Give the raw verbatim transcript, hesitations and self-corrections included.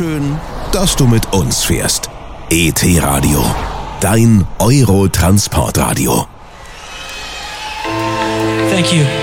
Schön, dass du mit uns fährst. E T-Radio, dein Euro-Transportradio. Thank you.